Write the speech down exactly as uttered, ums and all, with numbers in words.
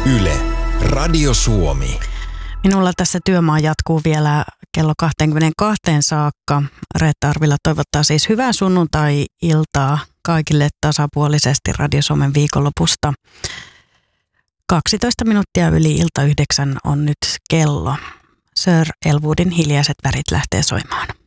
Yle, Radio Suomi. Minulla tässä työmaa jatkuu vielä kello kaksikymmentäkaksi saakka. Reetta Arvila toivottaa siis hyvää sunnuntai-iltaa kaikille tasapuolisesti Radio Suomen viikonlopusta. kaksitoista minuuttia yli ilta yhdeksän on nyt kello. Sir Elwoodin Hiljaiset värit lähtee soimaan.